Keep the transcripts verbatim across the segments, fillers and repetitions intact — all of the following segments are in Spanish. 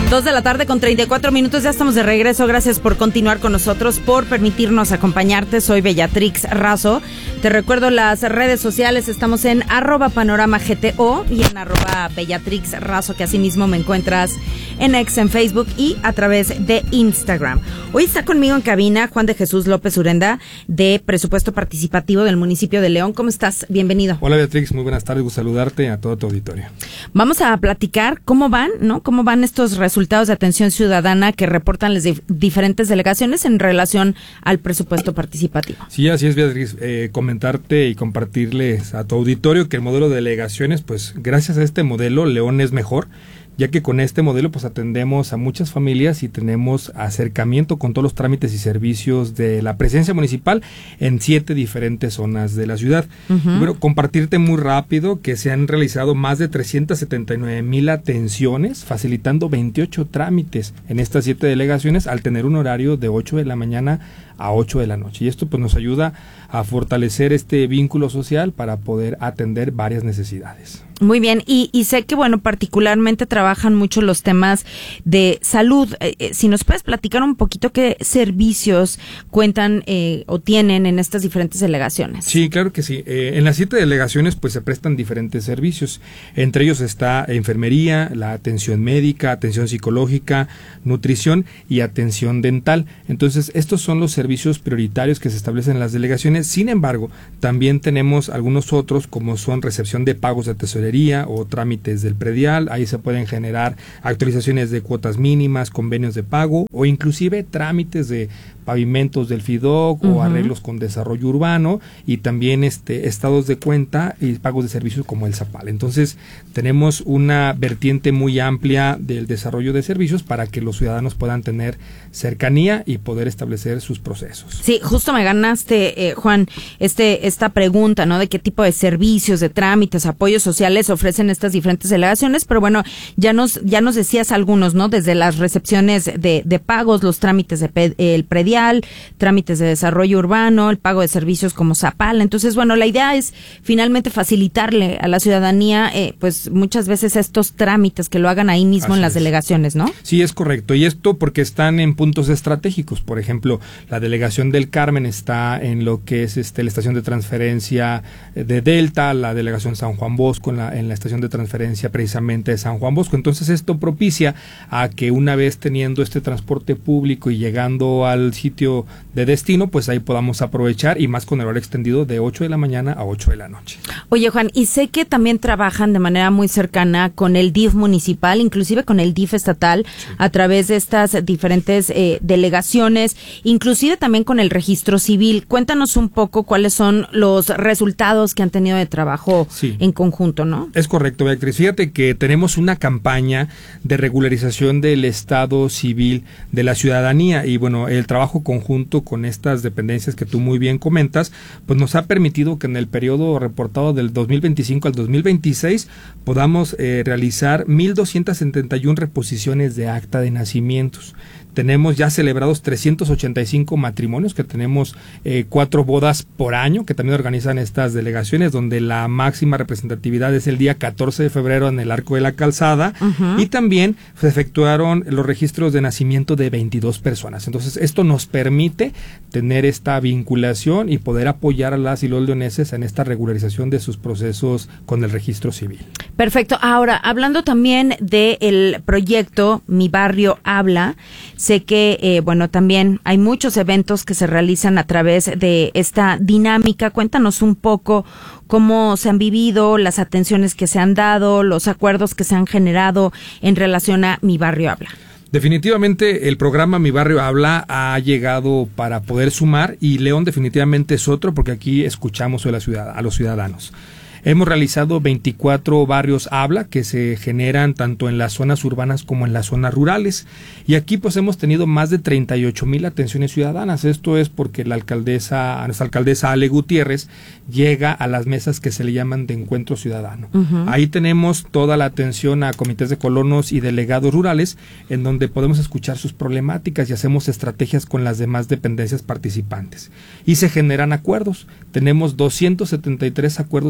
Dos de la tarde con treinta y cuatro minutos, ya estamos de regreso. Gracias por continuar con nosotros, por permitirnos acompañarte. Soy Bellatrix Razo. Te recuerdo las redes sociales, estamos en arroba panorama gto y en arroba Bellatrix Razo, que asimismo me encuentras en X, en Facebook y a través de Instagram. Hoy está conmigo en cabina Juan de Jesús López Urenda, de Presupuesto Participativo del municipio de León. ¿Cómo estás? Bienvenido. Hola Beatrix, muy buenas tardes, gusto saludarte a todo tu auditorio. Vamos a platicar cómo van, ¿no? Cómo van estos resultados resultados de atención ciudadana que reportan las dif- diferentes delegaciones en relación al presupuesto participativo. Sí, así es, Beatriz. Eh, comentarte y compartirles a tu auditorio que el modelo de delegaciones, pues gracias a este modelo, León es mejor, ya que con este modelo pues atendemos a muchas familias y tenemos acercamiento con todos los trámites y servicios de la presencia municipal en siete diferentes zonas de la ciudad. Uh-huh. Bueno, compartirte muy rápido que se han realizado más de trescientas setenta y nueve mil atenciones, facilitando veintiocho trámites en estas siete delegaciones al tener un horario de ocho de la mañana a ocho de la noche. Y esto pues nos ayuda a fortalecer este vínculo social para poder atender varias necesidades. Muy bien, y, y sé que, bueno, particularmente trabajan mucho los temas de salud. Eh, si nos puedes platicar un poquito qué servicios cuentan eh, o tienen en estas diferentes delegaciones. Sí, claro que sí. Eh, en las siete delegaciones pues se prestan diferentes servicios. Entre ellos está enfermería, la atención médica, atención psicológica, nutrición y atención dental. Entonces, estos son los servicios prioritarios que se establecen en las delegaciones. Sin embargo, también tenemos algunos otros, como son recepción de pagos de tesorería o trámites del predial. Ahí se pueden generar actualizaciones de cuotas mínimas, convenios de pago o inclusive trámites de pavimentos del FIDOC uh-huh. o arreglos con desarrollo urbano y también este estados de cuenta y pagos de servicios como el ZAPAL. Entonces tenemos una vertiente muy amplia del desarrollo de servicios para que los ciudadanos puedan tener cercanía y poder establecer sus procesos. Sí, justo me ganaste, eh, Juan, este esta pregunta, ¿no? De qué tipo de servicios, de trámites, apoyos sociales ofrecen estas diferentes delegaciones, pero bueno, ya nos ya nos decías algunos, ¿no? Desde las recepciones de, de pagos, los trámites de pe- el predial, trámites de desarrollo urbano, el pago de servicios como ZAPAL. Entonces, bueno, la idea es finalmente facilitarle a la ciudadanía, eh, pues muchas veces estos trámites que lo hagan ahí mismo. Así en las es. Delegaciones, ¿no? Sí, es correcto. Y esto porque están en puntos estratégicos. Por ejemplo, la delegación del Carmen está en lo que es este la estación de transferencia de Delta, la delegación San Juan Bosco en la, en la estación de transferencia precisamente de San Juan Bosco. Entonces, esto propicia a que una vez teniendo este transporte público y llegando al sitio de destino, pues ahí podamos aprovechar y más con el horario extendido de ocho de la mañana a ocho de la noche. Oye, Juan, y sé que también trabajan de manera muy cercana con el D I F municipal, inclusive con el D I F estatal, sí. a través de estas diferentes eh, delegaciones, inclusive también con el registro civil. Cuéntanos un poco cuáles son los resultados que han tenido de trabajo sí. en conjunto, ¿no? Es correcto, Beatriz. Fíjate que tenemos una campaña de regularización del estado civil de la ciudadanía y bueno, el trabajo conjunto con estas dependencias que tú muy bien comentas, pues nos ha permitido que en el periodo reportado del dos mil veinticinco al dos mil veintiséis podamos eh, realizar mil doscientas setenta y una reposiciones de acta de nacimientos. Tenemos ya celebrados trescientos ochenta y cinco matrimonios, que tenemos eh, cuatro bodas por año, que también organizan estas delegaciones, donde la máxima representatividad es el día catorce de febrero en el Arco de la Calzada, uh-huh. y también se efectuaron los registros de nacimiento de veintidós personas. Entonces, esto nos permite tener esta vinculación y poder apoyar a las y los leoneses en esta regularización de sus procesos con el registro civil. Perfecto. Ahora, hablando también del proyecto Mi Barrio Habla, sé que, eh, bueno, también hay muchos eventos que se realizan a través de esta dinámica. Cuéntanos un poco cómo se han vivido, las atenciones que se han dado, los acuerdos que se han generado en relación a Mi Barrio Habla. Definitivamente el programa Mi Barrio Habla ha llegado para poder sumar y León definitivamente es otro porque aquí escuchamos a la ciudad, a los ciudadanos. Hemos realizado veinticuatro barrios Habla que se generan tanto en las zonas urbanas como en las zonas rurales y aquí pues hemos tenido más de treinta y ocho mil atenciones ciudadanas. Esto es porque la alcaldesa, nuestra alcaldesa Ale Gutiérrez llega a las mesas que se le llaman de encuentro ciudadano. Uh-huh. Ahí tenemos toda la atención a comités de colonos y delegados rurales en donde podemos escuchar sus problemáticas y hacemos estrategias con las demás dependencias participantes y se generan acuerdos. Tenemos doscientos setenta y tres acuerdos generados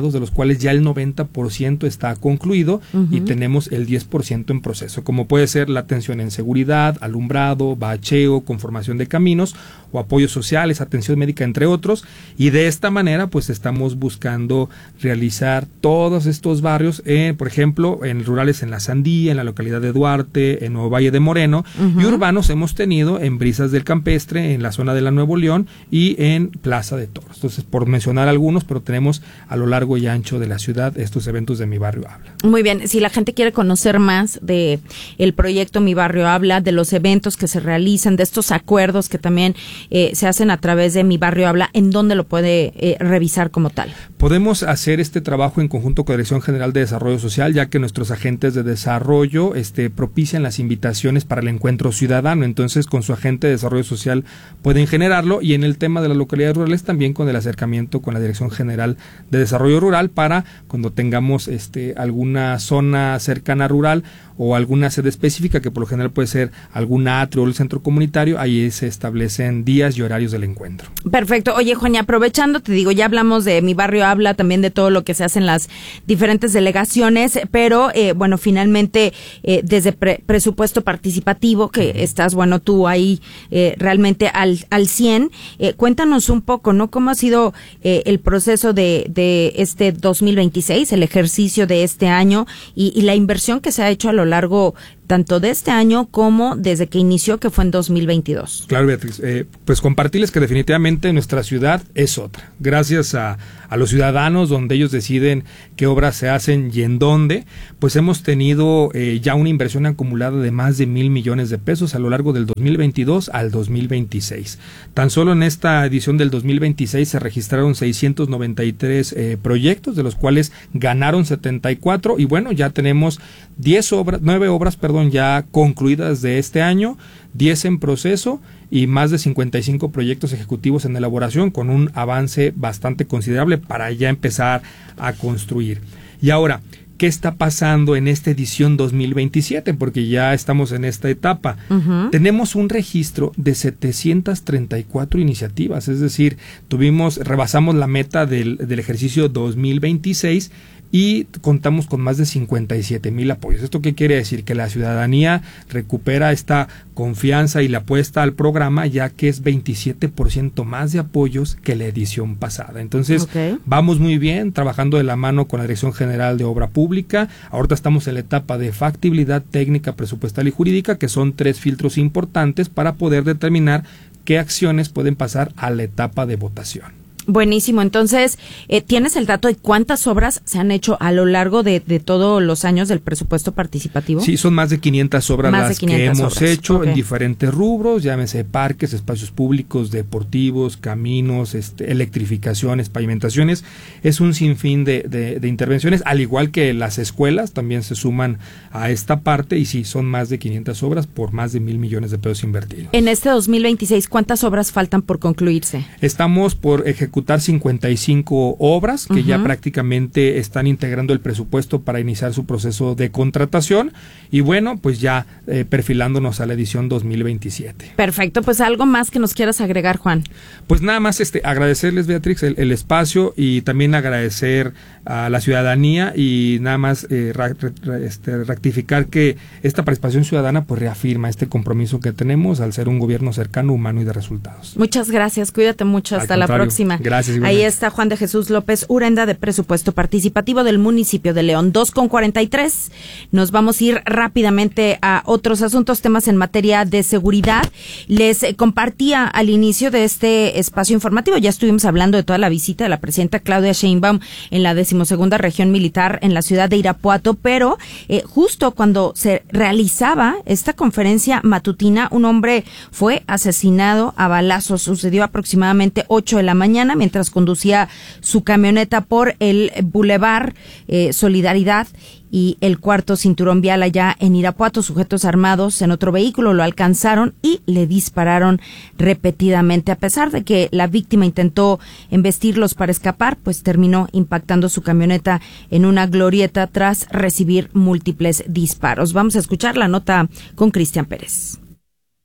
licitados, de los cuales ya el noventa por ciento está concluido uh-huh. y tenemos el diez por ciento en proceso, como puede ser la atención en seguridad, alumbrado, bacheo, conformación de caminos o apoyos sociales, atención médica, entre otros, y de esta manera pues estamos buscando realizar todos estos barrios, eh, por ejemplo, en rurales en La Sandía, en la localidad de Duarte, en Nuevo Valle de Moreno, uh-huh. y urbanos hemos tenido en Brisas del Campestre, en la zona de la Nuevo León y en Plaza de Toros. Entonces, por mencionar algunos, pero tenemos a lo largo y ancho de la ciudad estos eventos de Mi Barrio Habla. Muy bien, si la gente quiere conocer más de el proyecto Mi Barrio Habla, de los eventos que se realizan, de estos acuerdos que también eh, se hacen a través de Mi Barrio Habla, ¿en dónde lo puede eh, revisar como tal? Podemos hacer este trabajo en conjunto con la Dirección General de Desarrollo Social, ya que nuestros agentes de desarrollo este, propician las invitaciones para el encuentro ciudadano. Entonces, con su agente de desarrollo social pueden generarlo, y en el tema de las localidades rurales también con el acercamiento con la Dirección General de Desarrollo Rural para cuando tengamos este, alguna zona cercana rural o alguna sede específica, que por lo general puede ser algún atrio o el centro comunitario, ahí se establecen días y horarios del encuentro. Perfecto. Oye, Juan, y aprovechando, te digo, ya hablamos de Mi Barrio Habla, también de todo lo que se hace en las diferentes delegaciones, pero eh, bueno, finalmente eh, desde pre presupuesto participativo, que uh-huh. estás, bueno, tú ahí eh, realmente al, al cien, eh, cuéntanos un poco, ¿no? ¿Cómo ha sido eh, el proceso de, de este dos mil veintiséis, el ejercicio de este año y, y la inversión que se ha hecho a lo largo tanto de este año como desde que inició, que fue en dos mil veintidós? Claro, Beatriz, eh, pues compartirles que definitivamente nuestra ciudad es otra. Gracias a, a los ciudadanos, donde ellos deciden qué obras se hacen y en dónde, pues hemos tenido eh, ya una inversión acumulada de más de mil millones de pesos a lo largo del dos mil veintidós al dos mil veintiséis. Tan solo en esta edición del dos mil veintiséis se registraron seiscientos noventa y tres eh, proyectos, de los cuales ganaron setenta y cuatro, y bueno, ya tenemos diez obras, nueve obras, perdón, ya concluidas de este año, diez en proceso y más de cincuenta y cinco proyectos ejecutivos en elaboración, con un avance bastante considerable para ya empezar a construir. Y ahora, ¿qué está pasando en esta edición dos mil veintisiete? Porque ya estamos en esta etapa. Uh-huh. Tenemos un registro de setecientas treinta y cuatro iniciativas, es decir, tuvimos, rebasamos la meta del, del ejercicio dos mil veintiséis y contamos con más de cincuenta y siete mil apoyos. ¿Esto qué quiere decir? Que la ciudadanía recupera esta confianza y la apuesta al programa, ya que es veintisiete por ciento más de apoyos que la edición pasada. Entonces, okay. vamos muy bien, trabajando de la mano con la Dirección General de Obra Pública. Ahorita estamos en la etapa de factibilidad técnica, presupuestal y jurídica, que son tres filtros importantes para poder determinar qué acciones pueden pasar a la etapa de votación. Buenísimo. Entonces, eh, ¿tienes el dato de cuántas obras se han hecho a lo largo de, de todos los años del presupuesto participativo? Sí, son más de quinientas obras más las quinientas que hemos obras. hecho okay. en diferentes rubros, llámese parques, espacios públicos, deportivos, caminos, este, electrificaciones, pavimentaciones. Es un sinfín de, de, de intervenciones, al igual que las escuelas también se suman a esta parte, y sí, son más de quinientas obras por más de mil millones de pesos invertidos. En este dos mil veintiséis, ¿cuántas obras faltan por concluirse? Estamos por ejecutar ejecutar cincuenta y cinco obras que uh-huh. ya prácticamente están integrando el presupuesto para iniciar su proceso de contratación, y bueno, pues ya eh, perfilándonos a la edición dos mil veintisiete. Perfecto, pues algo más que nos quieras agregar, Juan. Pues nada más este agradecerles, Beatrix, el, el espacio, y también agradecer a la ciudadanía, y nada más eh, ra, ra, este, rectificar que esta participación ciudadana pues reafirma este compromiso que tenemos al ser un gobierno cercano, humano y de resultados. Muchas gracias, cuídate mucho, hasta la próxima. Gracias. Ahí está Juan de Jesús López Urenda, de Presupuesto Participativo del municipio de León. Dos con cuarenta y tres. Nos vamos a ir rápidamente a otros asuntos, temas en materia de seguridad. Les eh, compartía al inicio de este espacio informativo, ya estuvimos hablando de toda la visita de la presidenta Claudia Sheinbaum en la decimosegunda región militar en la ciudad de Irapuato, pero eh, justo cuando se realizaba esta conferencia matutina, un hombre fue asesinado a balazos. Sucedió aproximadamente ocho de la mañana mientras conducía su camioneta por el Boulevard eh, Solidaridad y el cuarto cinturón vial allá en Irapuato. Sujetos armados en otro vehículo lo alcanzaron y le dispararon repetidamente. A pesar de que la víctima intentó embestirlos para escapar, pues terminó impactando su camioneta en una glorieta tras recibir múltiples disparos. Vamos a escuchar la nota con Cristian Pérez.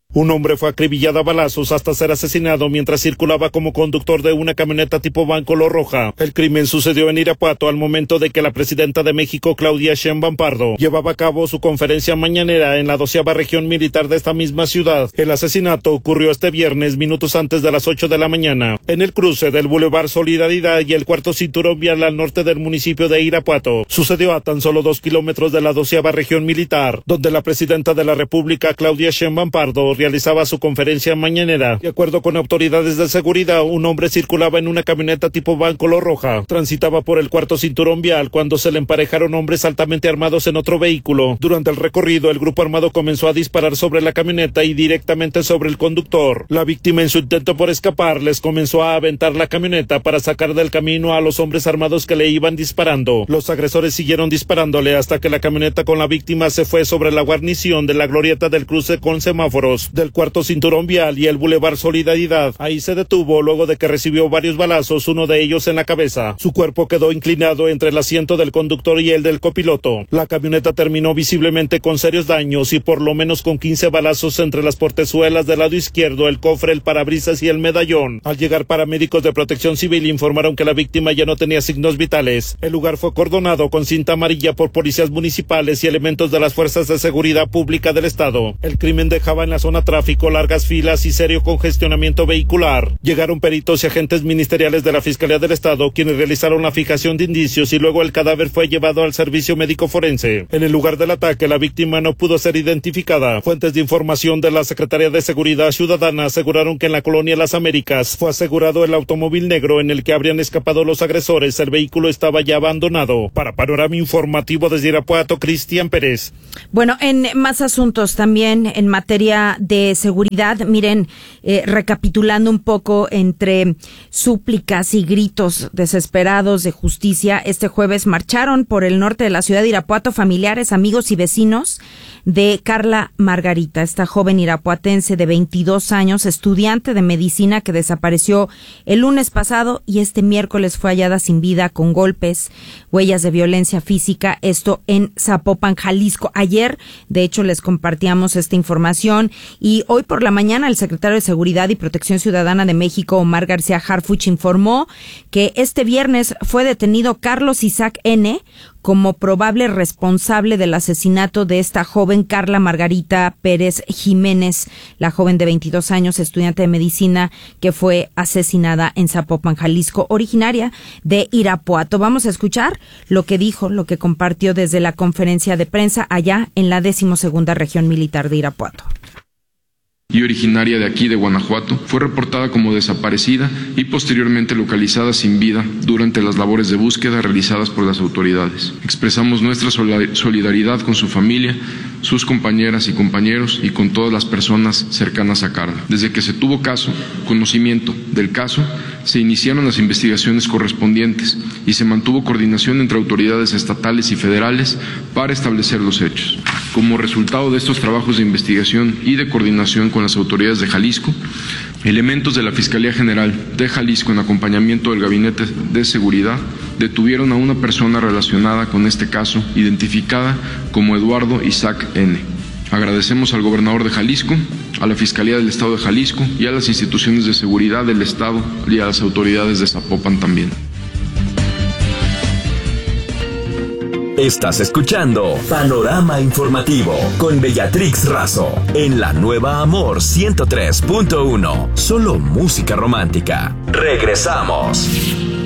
Un hombre fue acribillado a balazos hasta ser asesinado mientras circulaba como conductor de una camioneta tipo van color roja. El crimen sucedió en Irapuato al momento de que la presidenta de México, Claudia Sheinbaum Pardo, llevaba a cabo su conferencia mañanera en la doceava región militar de esta misma ciudad. El asesinato ocurrió este viernes, minutos antes de las ocho de la mañana, en el cruce del Boulevard Solidaridad y el cuarto cinturón vial al norte del municipio de Irapuato. Sucedió a tan solo dos kilómetros de la doceava región militar, donde la presidenta de la República, Claudia Sheinbaum Pardo, realizaba su conferencia mañanera. De acuerdo con autoridades de seguridad, un hombre circulaba en una camioneta tipo van color roja. Transitaba por el cuarto cinturón vial cuando se le emparejaron hombres altamente armados en otro vehículo. Durante el recorrido, el grupo armado comenzó a disparar sobre la camioneta y directamente sobre el conductor. La víctima, en su intento por escapar, les comenzó a aventar la camioneta para sacar del camino a los hombres armados que le iban disparando. Los agresores siguieron disparándole hasta que la camioneta con la víctima se fue sobre la guarnición de la glorieta del cruce con semáforos del cuarto cinturón vial y el Boulevard Solidaridad. Ahí se detuvo luego de que recibió varios balazos, uno de ellos en la cabeza. Su cuerpo quedó inclinado entre el asiento del conductor y el del copiloto. La camioneta terminó visiblemente con serios daños y por lo menos con quince balazos entre las portezuelas del lado izquierdo, el cofre, el parabrisas y el medallón. Al llegar paramédicos de Protección Civil informaron que la víctima ya no tenía signos vitales. El lugar fue cordonado con cinta amarilla por policías municipales y elementos de las fuerzas de seguridad pública del estado. El crimen dejaba en la zona tráfico, largas filas y serio congestionamiento vehicular. Llegaron peritos y agentes ministeriales de la Fiscalía del Estado, quienes realizaron la fijación de indicios y luego el cadáver fue llevado al servicio médico forense. En el lugar del ataque, la víctima no pudo ser identificada. Fuentes de información de la Secretaría de Seguridad Ciudadana aseguraron que en la colonia Las Américas fue asegurado el automóvil negro en el que habrían escapado los agresores. El vehículo estaba ya abandonado. Para Panorama Informativo desde Irapuato, Cristian Pérez. Bueno, en más asuntos también en materia de seguridad, miren, eh, recapitulando un poco entre súplicas y gritos desesperados de justicia, este jueves marcharon por el norte de la ciudad de Irapuato familiares, amigos y vecinos de Carla Margarita, esta joven irapuatense de veintidós años, estudiante de medicina que desapareció el lunes pasado y este miércoles fue hallada sin vida con golpes, huellas de violencia física, esto en Zapopan, Jalisco. Ayer, de hecho, les compartíamos esta información y hoy por la mañana el secretario de Seguridad y Protección Ciudadana de México, Omar García Harfuch, informó que este viernes fue detenido Carlos Isaac N., como probable responsable del asesinato de esta joven Carla Margarita Pérez Jiménez, la joven de veintidós años, estudiante de medicina, que fue asesinada en Zapopan, Jalisco, originaria de Irapuato. Vamos a escuchar lo que dijo, lo que compartió desde la conferencia de prensa allá en la decimosegunda región militar de Irapuato. Y originaria de aquí de Guanajuato, fue reportada como desaparecida y posteriormente localizada sin vida durante las labores de búsqueda realizadas por las autoridades. Expresamos nuestra solidaridad con su familia, sus compañeras y compañeros y con todas las personas cercanas a Carla. Desde que se tuvo caso, conocimiento del caso, se iniciaron las investigaciones correspondientes y se mantuvo coordinación entre autoridades estatales y federales para establecer los hechos. Como resultado de estos trabajos de investigación y de coordinación con las autoridades de Jalisco, elementos de la Fiscalía General de Jalisco, en acompañamiento del Gabinete de Seguridad, detuvieron a una persona relacionada con este caso, identificada como Eduardo Isaac N. Agradecemos al gobernador de Jalisco, a la Fiscalía del Estado de Jalisco y a las instituciones de seguridad del Estado y a las autoridades de Zapopan también. Estás escuchando Panorama Informativo con Beatrix Razo en la nueva Amor ciento tres punto uno. Solo música romántica. Regresamos.